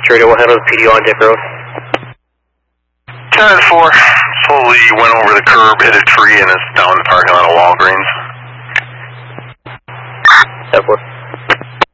Radio, we'll handle the PD on Dick Road. 10-4, slowly went over the curb, hit a tree, and is down in the parking lot of Walgreens. 10-4.